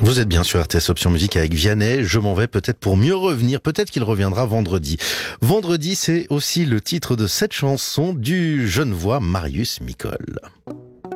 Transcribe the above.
Vous êtes bien sur RTS Option Musique avec Vianney. Je m'en vais peut-être pour mieux revenir. Peut-être qu'il reviendra vendredi. Vendredi, c'est aussi le titre de cette chanson du Genevois Marius Micol.